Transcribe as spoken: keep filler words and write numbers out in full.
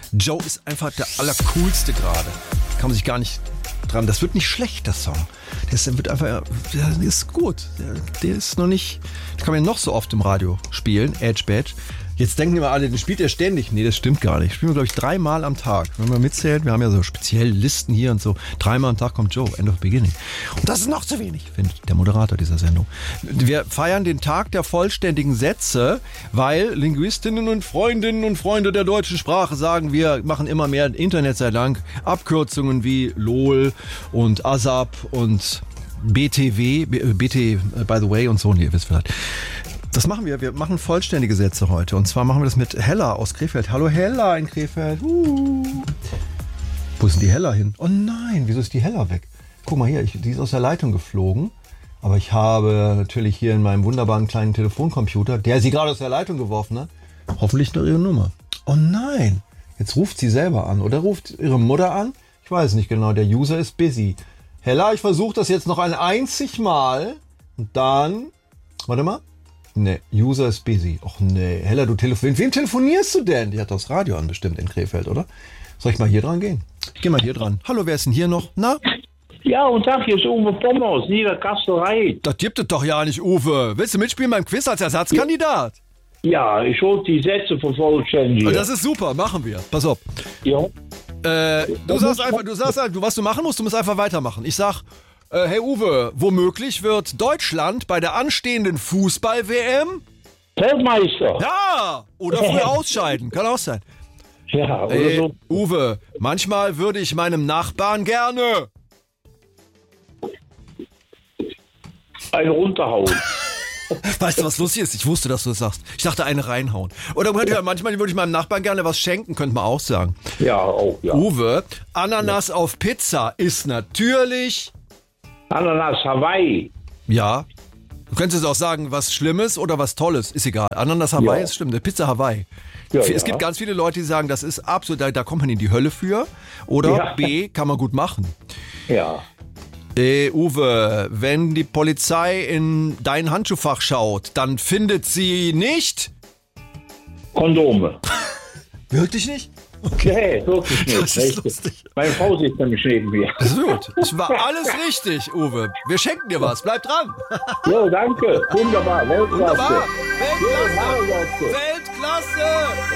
Joe ist einfach der Allercoolste gerade. Kann man sich gar nicht dran. Das wird nicht schlecht, der Song. Das wird einfach, der ist gut. Der, der ist noch nicht, das kann man ja noch so oft im Radio spielen, Edge Badge. Jetzt denken immer alle, den spielt er ständig. Nee, das stimmt gar nicht. Spielen wir, glaube ich, dreimal am Tag. Wenn man mitzählt, wir haben ja so spezielle Listen hier und so. Dreimal am Tag kommt Joe, End of Beginning. Und das ist noch zu wenig, findet der Moderator dieser Sendung. Wir feiern den Tag der vollständigen Sätze, weil Linguistinnen und Freundinnen und Freunde der deutschen Sprache sagen, wir machen immer mehr Internet sei Dank Abkürzungen wie LOL und ASAP und B T W, B T, by the way und so. Nee, ihr wisst vielleicht. Das machen wir. Wir machen vollständige Sätze heute. Und zwar machen wir das mit Hella aus Krefeld. Hallo Hella in Krefeld. Uh. Wo ist denn die Hella hin? Oh nein, wieso ist die Hella weg? Guck mal hier, ich, die ist aus der Leitung geflogen. Aber ich habe natürlich hier in meinem wunderbaren kleinen Telefoncomputer, der sie gerade aus der Leitung geworfen hat, hoffentlich noch ihre Nummer. Oh nein, jetzt ruft sie selber an. Oder ruft ihre Mutter an? Ich weiß nicht genau, der User ist busy. Hella, ich versuche das jetzt noch ein einzig Mal. Und dann, warte mal. Nee, User ist busy. Och nee, Hella, du telefonierst. Wem telefonierst du denn? Die hat das Radio an bestimmt in Krefeld, oder? Soll ich mal hier dran gehen? Ich geh mal hier dran. Hallo, wer ist denn hier noch? Na? Ja, und Tag, hier ist Uwe Pommer aus Niederkasterei. Das gibt es doch ja nicht, Uwe. Willst du mitspielen beim Quiz als Ersatzkandidat? Ja, ich hol die Sätze vervollständigen. Das ist super, machen wir. Pass auf. Ja. Äh, du sagst einfach, du sagst einfach, was du machen musst, du musst einfach weitermachen. Ich sag, Äh, hey Uwe, womöglich wird Deutschland bei der anstehenden Fußball-W M Weltmeister. Ja, oder früh ausscheiden, kann auch sein. Ja, oder Ey, so. Uwe, manchmal würde ich meinem Nachbarn gerne Eine runterhauen. Weißt du, was lustig ist? Ich wusste, dass du das sagst. Ich dachte, eine reinhauen. Oder ja, manchmal würde ich meinem Nachbarn gerne was schenken, könnte man auch sagen. Ja, auch, ja. Uwe, Ananas ja. auf Pizza ist natürlich... Ananas Hawaii. Ja. Du könntest auch sagen, was Schlimmes oder was Tolles. Ist egal. Ananas Hawaii ja. ist schlimm. Pizza Hawaii. Ja, es ja. gibt ganz viele Leute, die sagen, das ist absolut, da, da kommt man in die Hölle für. Oder ja. B, kann man gut machen. Ja. Äh, Uwe, wenn die Polizei in dein Handschuhfach schaut, dann findet sie nicht... Kondome. Wirklich nicht? Okay, wirklich nicht. Das ist lustig. Meine Frau sitzt nämlich neben mir. Das ist gut. Es war alles richtig, Uwe. Wir schenken dir was. Bleib dran. Jo, danke. Wunderbar. Weltklasse. Wunderbar. Weltklasse. Ja, Weltklasse. Weltklasse.